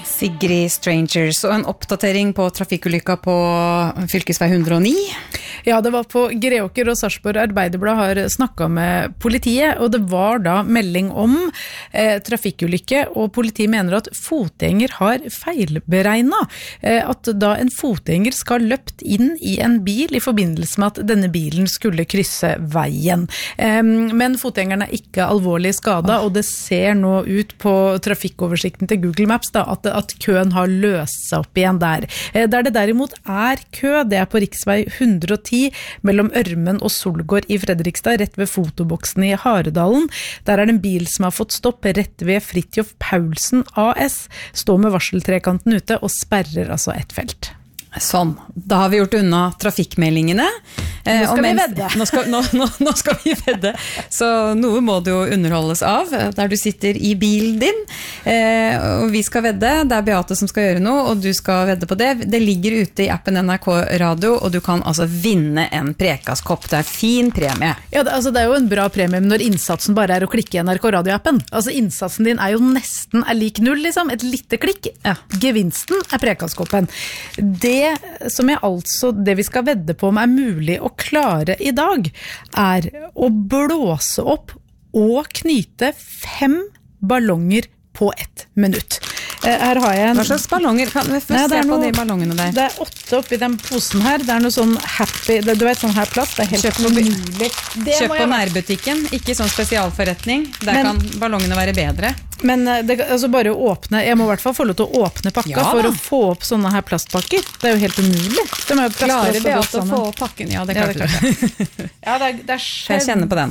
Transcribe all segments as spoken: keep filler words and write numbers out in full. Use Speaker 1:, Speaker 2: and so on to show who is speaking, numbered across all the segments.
Speaker 1: Sigrid Strangers, og en oppdatering på trafikkulykka på fylkesvei hundre og ni.
Speaker 2: Ja, det var på Greåker, og Sarpsborg Arbeiderblad har snakket med politiet, og det var da melding om eh, trafikkulykke, og politiet mener at fotgjenger har feilberegnet. Eh, at da en fotgjenger skal løpt inn i en bil i forbindelse med at denne bilen skulle krysse veien. Eh, men fotgjengeren er ikke alvorlig skadet, og det ser nå ut på trafikkoversikten til Google Maps da, at, at køen har løst seg opp igjen der. Eh, der det derimot er kø, det er på riksvei hundre og ti mellom Ørmen og Solgård i Fredrikstad, rett ved fotoboksen i Haredalen. Der er det en bil som har fått stopp rett ved Fridtjof Paulsen A S, står med varseltrekanten ute og sperrer altså et felt.
Speaker 1: Sånn, da har vi gjort unna trafikkmeldingene.
Speaker 2: Nå skal vi vedde.
Speaker 1: Nå skal, nå, nå, nå skal vi vedde. Så noe må det jo underholdes av, der du sitter i bilen din. Eh, og vi skal vedde, det er Beate som skal gjøre noe, og du skal vedde på det. Det ligger ute i appen N R K Radio, og du kan altså vinne en prekaskopp. Det er fin premie.
Speaker 2: Ja, det, altså, det er jo en bra premie når innsatsen bare er å klikke i N R K Radio-appen. Altså innsatsen din er jo nesten er lik null, liksom. Et lite klikk. Ja. Gevinsten er prekaskoppen. Det som jeg altså, det vi skal vedde på om er mulig å klare i dag, er å blåse opp og knyte fem ballonger på ett minutt. Her har jeg en...
Speaker 1: Hva slags ballonger? Kan vi få se på de ballongene der?
Speaker 2: Det er åtte oppi den posen her. Det er noe sånn happy... Det, du vet, sånn her plass. Det er helt umulig.
Speaker 1: Kjøp på nærbutikken, ikke sånn spesialforretning. Der men, kan ballongene være bedre.
Speaker 2: Men det, altså bare å åpne... Jeg må i hvert fall få lov til å åpne pakka ja, for å få opp sånne her plastpakker. Det er jo helt umulig. Det må jo
Speaker 1: klare det å få opp pakken. Ja, det klarte du.
Speaker 2: Ja, det er, det er
Speaker 1: jeg kjenner på den.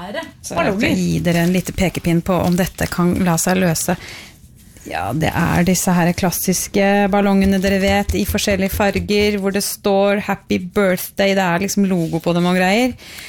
Speaker 1: Så jeg skal gi dere en lite pekepinn på om dette kan la seg løse. Ja, det er disse her klassiske ballongene dere vet, i forskjellige farger, hvor det står Happy Birthday, det er liksom logo på dem og greier.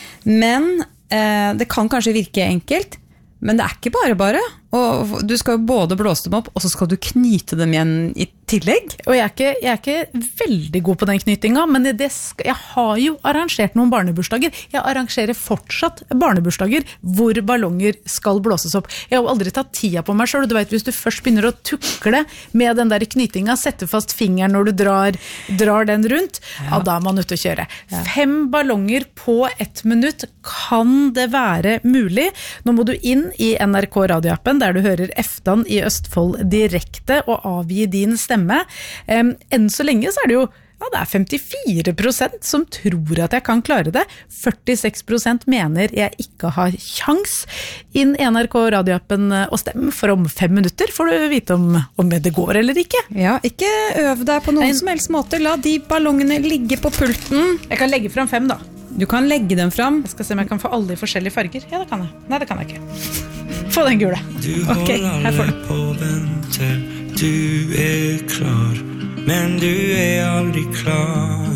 Speaker 1: Men eh, det kan kanskje virke enkelt, men det er ikke bare bare. Og du skal jo både blåse dem opp, og så skal du knyte dem igjen i tillegg.
Speaker 2: Og jeg er ikke, jeg er ikke veldig god på den knyttinga, men det skal, jeg har jo arrangert noen barnebursdager. Jeg arrangerer fortsatt barnebursdager hvor ballonger skal blåses opp. Jeg har jo aldri tatt tida på meg selv, og du vet, hvis du først begynner å tukle med den der knyttinga, sette fast fingeren når du drar, drar den rundt, ja. Ja, da er man ute å kjøre. Ja. Fem ballonger på ett minutt, kan det være mulig? Nå må du inn i N R K radioappen, der du hører Eftan i Østfold direkte og avgi din stemme. Um, enn så lenge så er det jo ja, det er femtifire prosent som tror at jeg kan klare det. førtiseks prosent mener jeg ikke har sjans. Inn N R K radioappen og stem, for om fem minutter får du vite om, om det går eller ikke.
Speaker 1: Ja, ikke øv deg på noen Nei. som helst måte. La de ballongene ligge på pulten.
Speaker 2: Jeg kan legge frem fem da.
Speaker 1: Du kan legge dem fram.
Speaker 2: Jeg skal se om jeg kan få alle i forskjellige farger. Ja, det kan jeg. Nei, det kan jeg ikke. Få den gule.
Speaker 3: Du ok, her får du. På vente, du er klar, men du er aldri klar.